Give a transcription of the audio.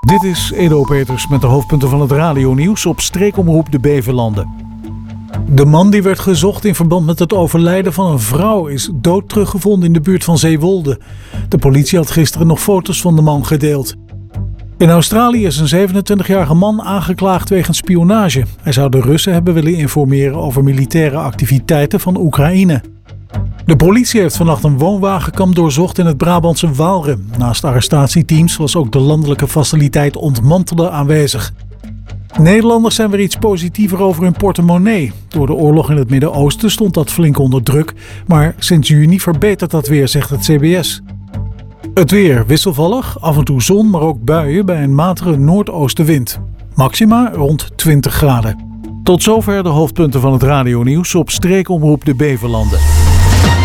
Dit is Edo Peters met de hoofdpunten van het radionieuws op streekomroep de Beverlanden. De man die werd gezocht in verband met het overlijden van een vrouw is dood teruggevonden in de buurt van Zeewolde. De politie had gisteren nog foto's van de man gedeeld. In Australië is een 27-jarige man aangeklaagd wegens spionage. Hij zou de Russen hebben willen informeren over militaire activiteiten van Oekraïne. De politie heeft vannacht een woonwagenkamp doorzocht in het Brabantse Waalre. Naast arrestatieteams was ook de landelijke faciliteit ontmantelen aanwezig. Nederlanders zijn weer iets positiever over hun portemonnee. Door de oorlog in het Midden-Oosten stond dat flink onder druk. Maar sinds juni verbetert dat weer, zegt het CBS. Het weer wisselvallig, af en toe zon, maar ook buien bij een matige noordoostenwind. Maxima rond 20 graden. Tot zover de hoofdpunten van het radionieuws op streekomroep de Beverlanden.